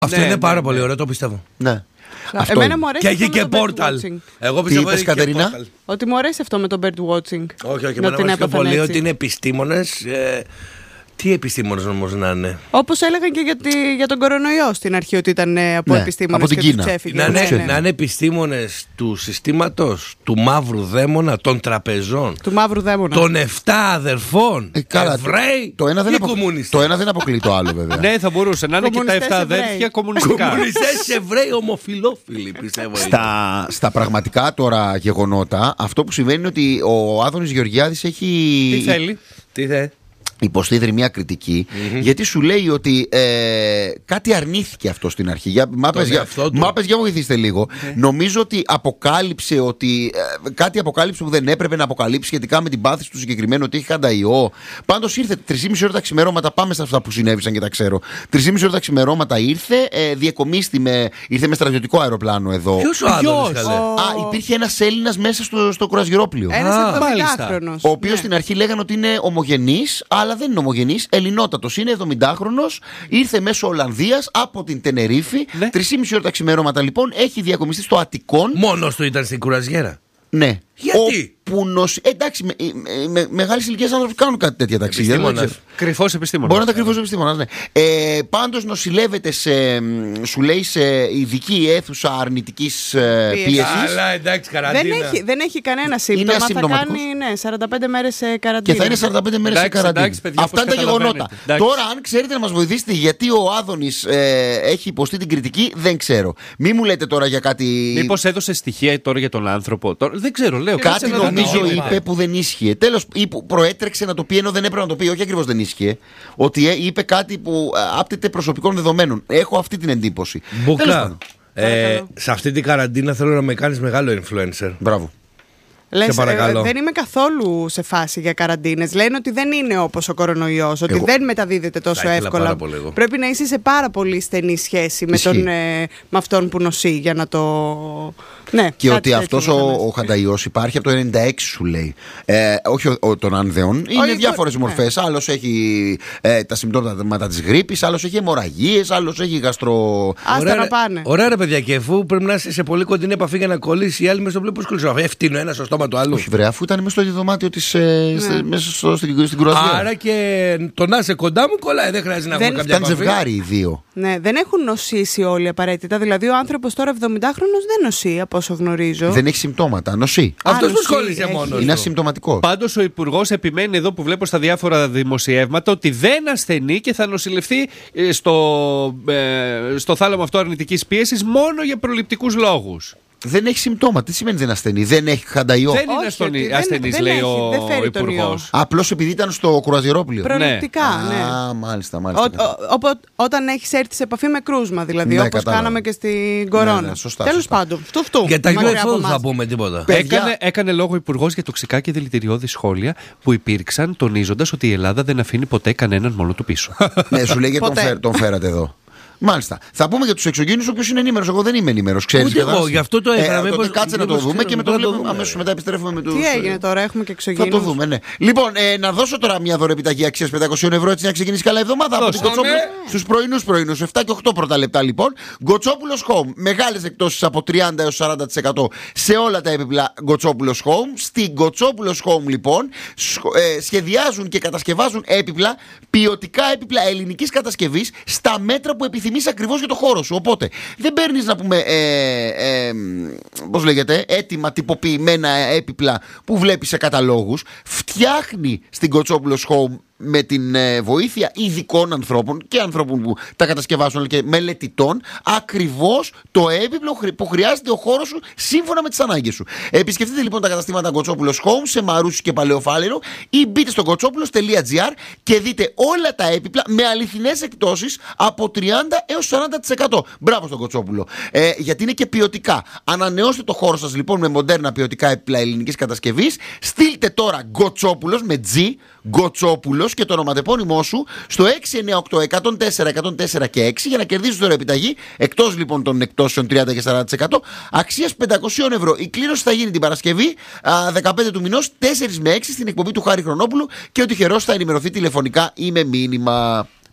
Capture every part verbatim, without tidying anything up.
Αυτό ναι, είναι πάρα ναι, πολύ ναι. ωραίο, το πιστεύω. Ναι. Αυτό Εμένα μου αρέσει. Και έχει και πόρταλ. Εγώ πιστεύω ότι. Κατερίνα. Ότι μου αρέσει αυτό με το bird watching. Όχι, όχι. Εμένα μου αρέσει πολύ ότι είναι επιστήμονες. Ε, τι επιστήμονες όμως να είναι. Όπως έλεγαν και για, τη, για τον κορονοϊό στην αρχή, ότι ήταν από ναι, επιστήμονες από την και Κίνα. τους έφυγε. Να, ναι, ναι. να είναι επιστήμονες του συστήματος, του μαύρου δαίμονα, των τραπεζών. Του μαύρου δαίμονα. Των εφτά αδερφών. Ε, καλά, Εβραίοι. Το ένα, δεν απο... το ένα δεν αποκλεί το άλλο, βέβαια. Ναι, θα μπορούσε να είναι και τα εφτά αδέρφια κομμουνιστικά. Κομμουνιστές Εβραίοι ομοφιλόφιλοι, πιστεύω. Στα, στα πραγματικά τώρα γεγονότα, αυτό που συμβαίνει είναι ότι ο Άδωνης Γεωργιάδης έχει. Τι θέλει. Τι θέλει. Υποστήδρει μια κριτική, mm-hmm. γιατί σου λέει ότι ε, κάτι αρνήθηκε αυτό στην αρχή. Για, μα πες για, για βοηθήστε λίγο. Okay. Νομίζω ότι αποκάλυψε ότι ε, κάτι αποκάλυψε που δεν έπρεπε να αποκαλύψει σχετικά με την πάθηση του συγκεκριμένου, ότι είχε χανταϊό. Πάντως ήρθε τρεις ώρα τα ξημερώματα. Πάμε στα αυτά που συνέβησαν και τα ξέρω. τρεις ώρα τα ξημερώματα ήρθε, ε, διεκομίστη με, ήρθε με στρατιωτικό αεροπλάνο εδώ. Ποιος ο Άδωνης, καλέ? Α, υπήρχε ένας Έλληνας μέσα στο, στο κουρασγερόπλιο. Ένας εβδομηντάχρονος. Ο οποίος ναι. στην αρχή λέγανε ότι είναι ομογενής, αλλά δεν είναι ομογενής, ελληνότατος, είναι εβδομηντάχρονος, ήρθε μέσω Ολλανδίας από την Τενερίφη. Ναι. Τρεις ώρα τα ξημερώματα λοιπόν, έχει διακομιστεί στο Αττικόν. Μόνος του ήταν στην κουρασγέρα. Ναι. Γιατί? Όπου νοσ... Εντάξει, με, με, με μεγάλες ηλικίες άνθρωποι κάνουν κάτι τέτοια ταξίδια. Κρυφός επιστήμονας. Μπορεί να ήταν κρυφός επιστήμονας, ναι. Ε, πάντως νοσηλεύεται σε, σου λέει, σε ειδική αίθουσα αρνητικής ε, πίεσης. Αλλά εντάξει, καραντίνα. Δεν έχει, δεν έχει κανένα σύμπτωμα. Θα κάνει ναι, σαράντα πέντε μέρες σε καραντίνα. Και θα είναι σαράντα πέντε μέρες σε καραντίνα. Εντάξει, παιδιά, αυτά είναι τα γεγονότα. Εντάξει. Τώρα, αν ξέρετε να μας βοηθήσετε γιατί ο Άδωνης ε, έχει υποστεί την κριτική, δεν ξέρω. Μη μου λέτε τώρα για κάτι. Μήπως έδωσε στοιχεία τώρα για τον άνθρωπο. Τώρα, δεν ξέρω, λέω. Κάτι νομίζω είπε που δεν ίσχυε. Τέλος, προέτρεξε να το πει ενώ δεν έπρεπε να το πει. Όχι ακριβώς δεν ίσχυε. Ότι είπε κάτι που άπτεται προσωπικών δεδομένων. Έχω αυτή την εντύπωση. Μπουκά. Ε, σε αυτή την καραντίνα θέλω να με κάνεις μεγάλο influencer. Μπράβο. Λες, ε, δεν είμαι καθόλου σε φάση για καραντίνες. Λένε ότι δεν είναι όπως ο κορονοϊός, ότι Εγώ... δεν μεταδίδεται τόσο εύκολα. Πρέπει να είσαι σε πάρα πολύ στενή σχέση με, τον, ε, με αυτόν που νοσεί για να το. Ναι, και ότι αυτός ο, ο χανταϊός υπάρχει από το ενενήντα έξι, σου λέει. Ε, όχι ο, ο, των Ανδεών. Είναι όχι, διάφορες ναι. μορφές. Άλλος έχει ε, τα συμπτώματα της γρίπης, άλλος έχει αιμορραγίες, άλλος έχει γαστρο. Άστα να πάνε. Ωραία, ρε παιδιά, και αφού πρέπει να είσαι σε πολύ κοντινή επαφή για να κολλήσει, οι άλλοι μες στο πλοίο, πώς κολλήσουν. Ευθύνο ένα στο στόμα του άλλου. Όχι, βρε, αφού ήταν μέσα στο ίδιο δωμάτιο της, ε, ναι. μέσα στο, στην, στην κουρασιά. Άρα και το να είσαι κοντά μου κολλάει, δεν χρειάζεται να έχουμε κάποια επαφή. Ήταν ζευγάρι οι δύο. Ναι, δεν έχουν νοσήσει όλοι απαραίτητα. Δηλαδή, ο άνθρωπος τώρα εβδομηντάχρονος δεν νοσεί, από όσο γνωρίζω. Δεν έχει συμπτώματα. Νοσεί. Αυτός που σχόλησε μόνο. Είναι ασυμπτωματικό. Πάντως ο Υπουργός επιμένει εδώ που βλέπω στα διάφορα δημοσιεύματα ότι δεν ασθενεί και θα νοσηλευτεί στο, ε, στο θάλαμο αυτό αρνητικής πίεσης μόνο για προληπτικούς λόγους. Δεν έχει συμπτώματα. Τι σημαίνει δεν ασθενεί? Δεν έχει χανταϊό. Δεν είναι ασθενής, λέει έχει, ο Υπουργός. Απλώς επειδή ήταν στο κουρασγερόπλιο. Προληπτικά, ναι. ναι. Α, μάλιστα, μάλιστα. Ο, ο, ο, όταν έχει έρθει σε επαφή με κρούσμα, δηλαδή, ναι, όπως κάναμε και στην Κορώνα. Ναι, ναι, σωστά, τέλος σωστά. πάντων. Φτου, φτου, για τα γιου εφ ο θα πούμε τίποτα. Έκανε, έκανε λόγο ο Υπουργός για τοξικά και δηλητηριώδη σχόλια που υπήρξαν, τονίζοντας ότι η Ελλάδα δεν αφήνει ποτέ κανέναν μόνο του πίσω. Ναι, σου λέει γιατί τον, τον φέρατε εδώ. Μάλιστα. Θα πούμε για τους εξωγήινους όποιος είναι ενήμερος. Εγώ δεν είμαι ενήμερος. Ξέρεις, ούτε εγώ, γι' αυτό το έφερα. Ε, κάτσε να το δούμε και με το βλέπουμε. Αμέσως μετά επιστρέφουμε με τους. Τι έγινε τώρα, έχουμε και εξωγήινους. Θα το δούμε, ναι. Λοιπόν, ε, να δώσω τώρα μια δωρεπιταγή αξίας πεντακόσια ευρώ έτσι να ξεκινήσει καλά εβδομάδα. Από την Γκοτσόπουλος στους πρωινούς πρωινούς. επτά και οκτώ πρώτα λεπτά λοιπόν. Γκοτσόπουλος Home. Μεγάλες εκπτώσεις από τριάντα έως σαράντα τοις εκατό σε όλα τα έπιπλα Γκοτσόπουλος Home. Στην Γκοτσόπουλος Home λοιπόν ε, σχεδιάζουν και κατασκευάζουν έπιπλα, ποιοτικά έπιπλα ελληνικής κατασκευής στα μέτρα που επιθυμείς ακριβώς για το χώρο σου. Οπότε δεν παίρνεις να πούμε ε, ε, πώς λέγεται, έτοιμα τυποποιημένα έπιπλα που βλέπεις σε καταλόγους. Φτιάχνει στην Γκοτσόπουλος Home με την ε, βοήθεια ειδικών ανθρώπων και ανθρώπων που τα κατασκευάζουν και μελετητών ακριβώς το έπιπλο που χρειάζεται ο χώρος σου σύμφωνα με τις ανάγκες σου. Επισκεφτείτε λοιπόν τα καταστήματα Γκοτσόπουλος Home σε Μαρούσι και Παλαιοφάλαιρο ή μπείτε στο γκοτσόπουλος τελεία τζι άρ και δείτε όλα τα έπιπλα με αληθινές εκπτώσεις από τριάντα έως σαράντα τοις εκατό. Μπράβο στον Γκοτσόπουλο. Ε, γιατί είναι και ποιοτικά. Ανανεώστε το χώρο σας λοιπόν με μοντέρνα ποιοτικά έπιπλα ελληνικής κατασκευής. Στείλτε τώρα Γκοτσόπουλος με G, Γκοτσόπουλος και το ονοματεπώνυμό σου στο έξι εννιά οκτώ εκατόν τέσσερα εκατόν τέσσερα και έξι για να κερδίσεις τώρα επιταγή εκτός λοιπόν των εκτόσεων τριάντα και σαράντα τοις εκατό αξίας πεντακόσια ευρώ. Η κλήρωση θα γίνει την Παρασκευή δεκαπέντε του μηνός τέσσερα με έξι στην εκπομπή του Χάρη Χρονόπουλου και ο τυχερός θα ενημερωθεί τηλεφωνικά ή με μήνυμα.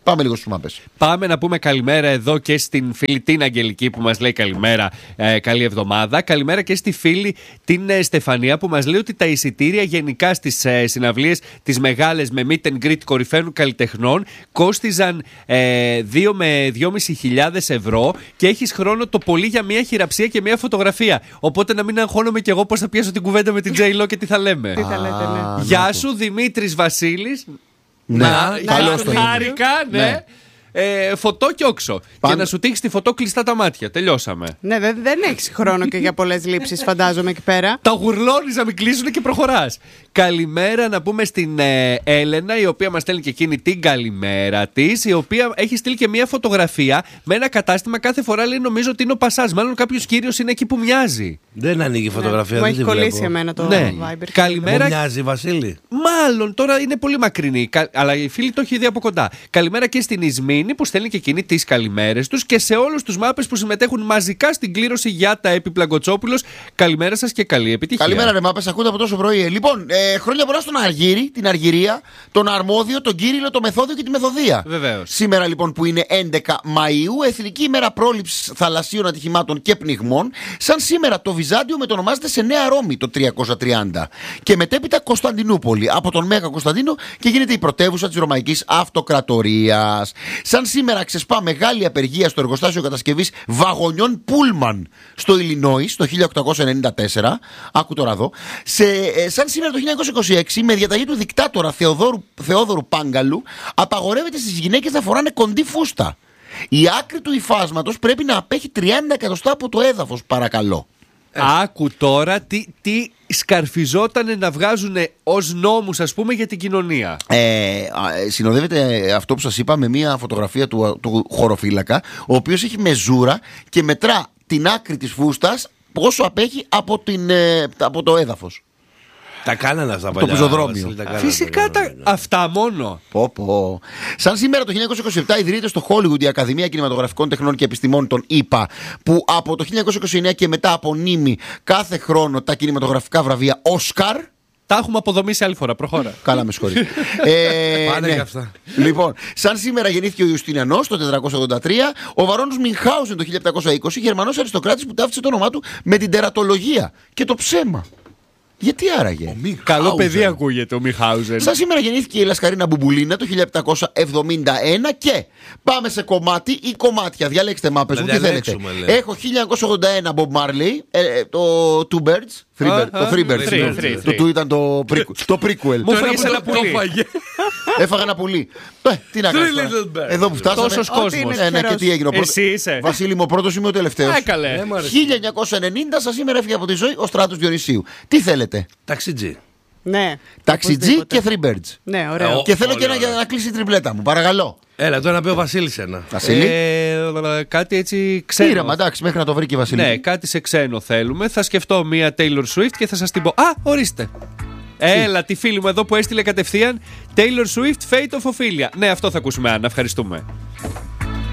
Πάμε λίγο στους μάπες. Πάμε να πούμε καλημέρα εδώ και στην φίλη την Αγγελική που μας λέει καλημέρα, ε, καλή εβδομάδα. Καλημέρα και στη φίλη την ε, Στεφανία που μας λέει ότι τα εισιτήρια γενικά στις ε, συναυλίες τις μεγάλες με meet and greet κορυφαίων καλλιτεχνών κόστιζαν ε, δύο με δυόμισι χιλιάδες ευρώ και έχεις χρόνο το πολύ για μια χειραψία και μια φωτογραφία. Οπότε να μην αγχώνομαι κι εγώ πώς θα πιάσω την κουβέντα με την J-Lo και τι θα λέμε. Τι θα λέτε, ναι. Γεια σου, Δημήτρης Βασίλης. Ναι, καλώς το χάρηκα, ναι. Ε, φωτό και όξο. Παν... Και να σου τύχει τη φωτό κλειστά τα μάτια. Τελειώσαμε. Ναι, δεν, δεν έχει χρόνο και για πολλές λήψεις, φαντάζομαι εκεί πέρα. Τα γουρλώνεις να μην κλείσουν και προχωράς. Καλημέρα να πούμε στην ε, Έλενα, η οποία μας στέλνει και εκείνη την καλημέρα της, η οποία έχει στείλει και μια φωτογραφία με ένα κατάστημα. Κάθε φορά λέει νομίζω ότι είναι ο Πασάς. Μάλλον κάποιος κύριος είναι εκεί που μοιάζει. Δεν ανοίγει η φωτογραφία. Ναι, δεν μου έχει κολλήσει εμένα το ναι. Viber. Καλημέρα. Μου μοιάζει, Βασίλη. Μάλλον τώρα είναι πολύ μακρινή. Αλλά η φίλη το έχει δει από κοντά. Καλημέρα και στην Ισμήνη που στέλνει και εκείνη τις καλημέρες τους και σε όλους τους μάπες που συμμετέχουν μαζικά στην κλήρωση για τα έπιπλα Γκοτσόπουλος. Καλημέρα σας και καλή επιτυχία. Καλημέρα, ρε μάπες, ακούτε από τόσο πρωί. Λοιπόν, ε, χρόνια πολλά στον Αργύρι, την Αργυρία, τον Αρμόδιο, τον Κύριλλο, το Μεθόδιο και τη Μεθοδία. Βεβαίως. Σήμερα λοιπόν που είναι έντεκα Μαΐου, Εθνική ημέρα πρόληψης θαλασσίων ατυχημάτων και πνιγμών. Σαν σήμερα το Βυζάντιο μετονομάζεται σε Νέα Ρώμη το τριακόσια τριάντα. Και μετέπειτα Κωνσταντινούπολη από τον Μέγα Κωνσταντίνο και γίνεται η πρωτεύουσα της Ρωμαϊκής Αυτοκρατορίας. Σαν σήμερα ξεσπά μεγάλη απεργία στο εργοστάσιο κατασκευής βαγονιών Πούλμαν στο Ιλινόις το χίλια οκτακόσια ενενήντα τέσσερα. Άκου τώρα εδώ. Σε, ε, σαν σήμερα το χίλια εννιακόσια είκοσι έξι, με διαταγή του δικτάτορα Θεοδόρου, Θεόδωρου Πάγκαλου, απαγορεύεται στις γυναίκες να φοράνε κοντή φούστα. Η άκρη του υφάσματος πρέπει να απέχει τριάντα εκατοστά από το έδαφος, παρακαλώ. Ε. Άκου τώρα τι, τι σκαρφιζότανε να βγάζουν ως νόμους, ας πούμε, για την κοινωνία. Ε, συνοδεύεται αυτό που σας είπα με μια φωτογραφία του, του χωροφύλακα, ο οποίος έχει μεζούρα και μετρά την άκρη της φούστας πόσο απέχει από, την, από το έδαφος. Τα κάνανε αυτά παλιά. Το πεζοδρόμιο. Φυσικά τα... αυτά μόνο. Πω, πω. Σαν σήμερα το χίλια εννιακόσια είκοσι επτά ιδρύεται στο Hollywood η Ακαδημία Κινηματογραφικών Τεχνών και Επιστημών των ΗΠΑ, που από το χίλια εννιακόσια είκοσι εννέα και μετά απονείμει κάθε χρόνο τα κινηματογραφικά βραβεία Όσκαρ. Τα έχουμε αποδομήσει άλλη φορά. Προχώρα. Καλά, με συγχωρείτε. ε, Πάνε ναι. και αυτά. Λοιπόν, σαν σήμερα γεννήθηκε ο Ιουστινιανός το τετρακόσια ογδόντα τρία, ο Βαρόνος Μινχάουζεν το χίλια επτακόσια είκοσι, Γερμανός αριστοκράτης που ταύτισε το όνομά του με την τερατολογία και το ψέμα. Γιατί άραγε? Καλό παιδί ακούγεται ο Μιχάουζεν. Σαν σήμερα γεννήθηκε η Λασκαρίνα Μπουμπουλίνα το χίλια επτακόσια εβδομήντα ένα και πάμε σε κομμάτι ή κομμάτια. Διαλέξτε μάπες μου, τι θέλετε. Λέει. Έχω χίλια εννιακόσια ογδόντα ένα Bob Marley, ε, το Two Birds. Three Birds, το Three Birds. Το του ήταν το prequel. Μου φάγες ένα πουλί. Έφαγα ένα πουλί. Ε, τι να κάνεις τώρα. Εδώ που φτάσαμε. Τόσος κόσμος. Ε, ναι, και τι έγινε. Εσύ είσαι. Βασίλη μου, ο πρώτος είμαι ο τελευταίος. Έκαλε. χίλια εννιακόσια ενενήντα σας σήμερα έφυγε από τη ζωή ο Στράτος Διονυσίου. Τι θέλετε? Ταξιτζή. Ναι. Ταξιτζή και Three Birds. Ναι, ωραίο. Ε, Και θέλω Ωραία, και ένα ωραία. για να κλείσει η τριπλέτα μου, παρακαλώ. Έλα, τώρα να πει ο Βασίλης ένα. Βασίλη. Ε, κάτι έτσι ξένο. Πήραμε, εντάξει, μέχρι να το βρει και η Βασίλη. Ναι, κάτι σε ξένο θέλουμε. Θα σκεφτώ μία Taylor Swift και θα σας την πω. Α, ορίστε. Έλα, τη φίλη μου εδώ που έστειλε κατευθείαν Taylor Swift, Fate of Ophelia. Ναι, αυτό θα ακούσουμε, Άννα. Ευχαριστούμε.